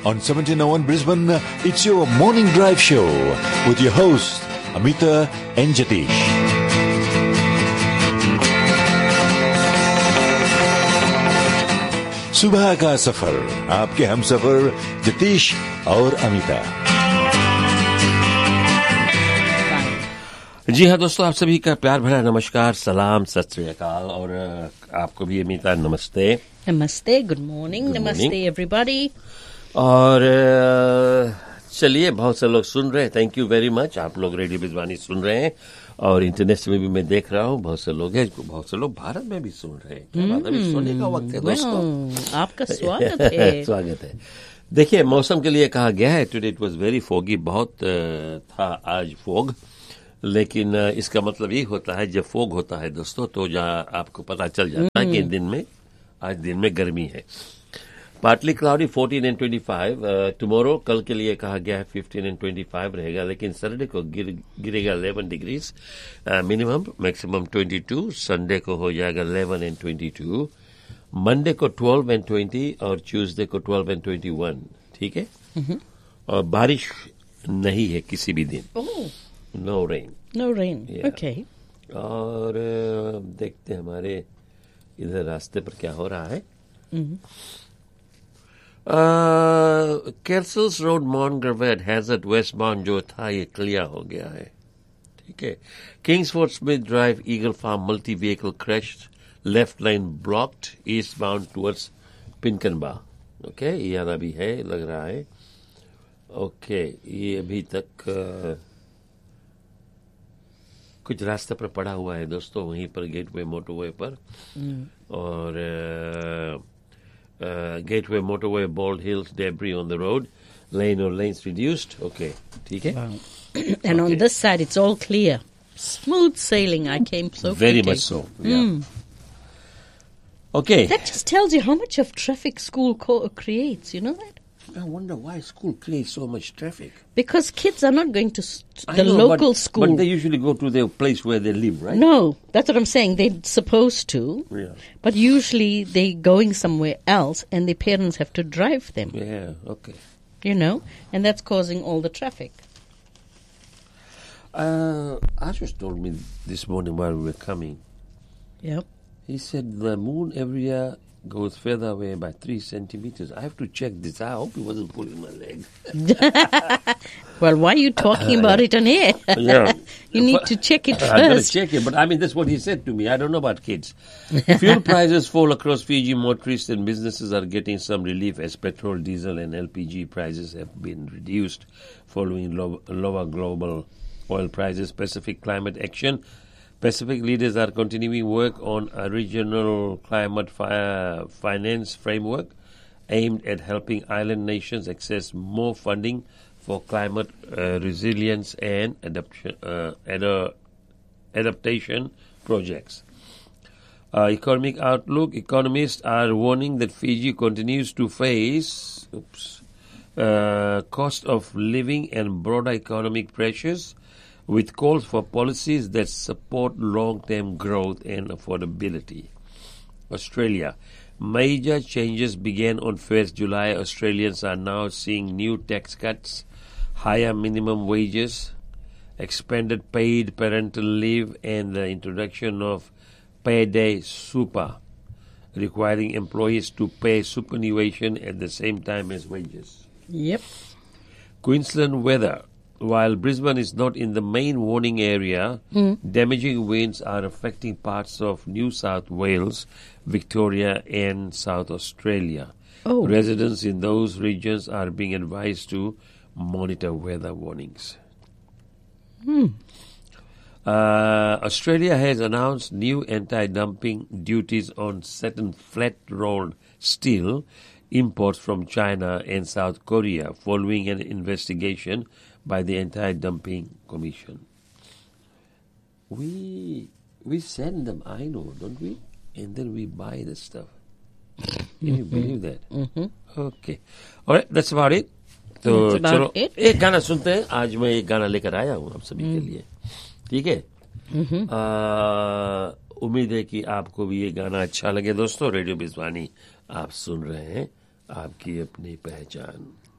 on 1701 Brisbane. It's your morning drive show with your host Amita and Jatish. सुबह का सफर आपके हम सफर जतीश और अमिता। जी हाँ दोस्तों, आप सभी का प्यार भरा नमस्कार, सलाम, सत श्री अकाल और आपको भी अमिता नमस्ते। नमस्ते, गुड मॉर्निंग, नमस्ते एवरीबॉडी। और चलिए, बहुत से लोग सुन रहे हैं, थैंक यू वेरी मच। आप लोग रेडियो बिजवानी सुन रहे हैं और इंटरनेट में भी मैं देख रहा हूँ बहुत से लोग हैं, बहुत से लोग भारत में भी सुन रहे हैं। क्या बात है, अभी सोने का वक्त है दोस्तों। आपका स्वागत है। स्वागत है। देखिए, मौसम के लिए कहा गया है today it was very foggy, बहुत था आज फोग, लेकिन इसका मतलब ये होता है जब फोग होता है दोस्तों तो जहाँ आपको पता चल जाता है कि आज दिन में गर्मी है। पार्टली क्लाउडी 14 एंड 25, टुमारो कल के लिए कहा गया है 15 एंड 25 रहेगा, लेकिन सैटरडे को गिरेगा 11 डिग्रीज मिनिमम, मैक्सिमम 22। संडे को हो जाएगा 11 एंड 22, मंडे को 12 एंड 20 और ट्यूसडे को 12 एंड 21। ठीक है। और बारिश नहीं है किसी भी दिन। No rain. ओके। और देखते हैं हमारे इधर रास्ते पर क्या हो रहा है। केल्सल्स रोड मॉन्ग्रेवेड हैजर्ड वेस्ट बाउंड जो था ये क्लियर हो गया है। ठीक है। Kingsford Smith drive eagle farm multi vehicle crashed, left line blocked, east bound towards पिनकनबा। Okay, ये आना भी है लग रहा है। ओके, ये अभी तक कुछ रास्ते पर पड़ा हुआ है दोस्तों, वहीं पर गेटवे मोटरवे पर। और gateway motorway, bold hills, debris on the road, लेन और लेन्स रिड्यूस्ड। ओके, ठीक है। And on this side it's all clear, smooth sailing. I came so very quickly. much so. Yeah. Okay. That just tells you how much of traffic school creates. You know that? I wonder why school creates so much traffic. Because kids are not going to the local school. But they usually go to the place where they live, right? No, that's what I'm saying. They're supposed to. Yeah. But usually they're going somewhere else and the parents have to drive them. Yeah, okay. You know? And that's causing all the traffic. Ashish told me this morning while we were coming. Yep. He said the moon every year goes further away by 3 centimeters. I have to check this. I hope he wasn't pulling my leg. Well, why are you talking about it on air? Yeah. You need to check it first. I got to check it, but I mean, that's what he said to me. I don't know about kids. Fuel prices fall across Fiji. Motorists and businesses are getting some relief as petrol, diesel and LPG prices have been reduced following lower global oil prices. Pacific Climate Action. Pacific leaders are continuing work on a regional climate finance framework aimed at helping island nations access more funding for climate resilience and adaptation projects. Economic outlook. Economists are warning that Fiji continues to face cost of living and broader economic pressures, with calls for policies that support long-term growth and affordability. Australia. Major changes began on 1st July. Australians are now seeing new tax cuts, higher minimum wages, expanded paid parental leave, and the introduction of payday super, requiring employees to pay superannuation at the same time as wages. Yep. Queensland weather. While Brisbane is not in the main warning area, damaging winds are affecting parts of New South Wales, Victoria and South Australia. Oh. Residents in those regions are being advised to monitor weather warnings. Australia has announced new anti-dumping duties on certain flat-rolled steel imports from China and South Korea following an investigation by the Anti-Dumping Commission. We send them, I know, don't we? And then we buy the stuff. Can you believe that? Okay. All right, that's about it. तो चलो एक गाना सुनते हैं। आज मैं एक गाना लेकर आया हूँ आप सभी के लिए। ठीक है। उम्मीद है कि आपको भी ये गाना अच्छा लगे दोस्तों। रेडियो बिजवानी आप सुन रहे हैं, आपकी अपनी पहचान।